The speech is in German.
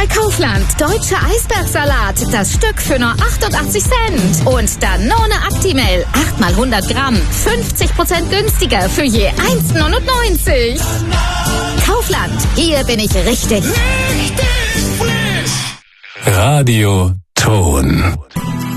bei Kaufland. Deutscher Eisbergsalat. Das Stück für nur 88 Cent. Und Danone Actimel. 8 mal 100 Gramm. 50% günstiger für je 1,99. Kaufland. Hier bin ich richtig. Radio Ton.